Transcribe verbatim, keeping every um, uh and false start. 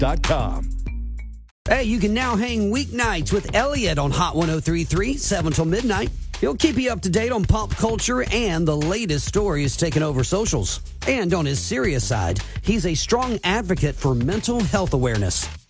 dot com. Hey, you can now hang weeknights with Elliot on Hot one oh three point three, seven till midnight. He'll keep you up to date on pop culture and the latest stories taking over socials. And on his serious side, he's a strong advocate for mental health awareness.